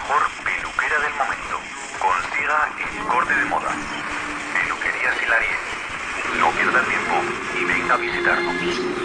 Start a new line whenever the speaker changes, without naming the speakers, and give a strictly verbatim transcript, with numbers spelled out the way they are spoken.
mejor peluquera del momento. Consiga el corte de moda. Peluquería Silarié. No pierda tiempo y venga a visitarnos.